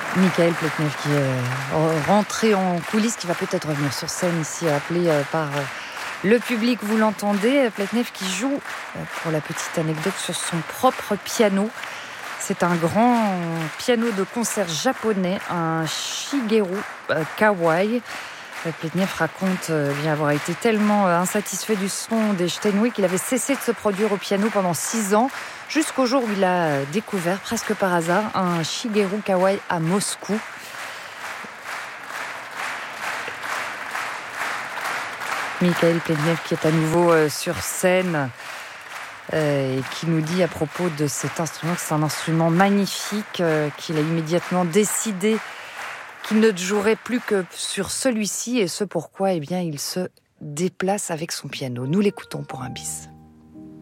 Michael Pletnev qui est rentré en coulisses, qui va peut-être revenir sur scène ici, appelé par le public, vous l'entendez. Pletnev qui joue, pour la petite anecdote, sur son propre piano. C'est un grand piano de concert japonais, un Shigeru Kawai. Pletnev raconte bien avoir été tellement insatisfait du son des Steinway qu'il avait cessé de se produire au piano pendant 6 ans, jusqu'au jour où il a découvert, presque par hasard, un Shigeru Kawai à Moscou. Michael Pletnev qui est à nouveau sur scène et qui nous dit à propos de cet instrument que c'est un instrument magnifique, qu'il a immédiatement décidé qu'il ne jouerait plus que sur celui-ci, et ce pourquoi il se déplace avec son piano. Nous l'écoutons pour un bis.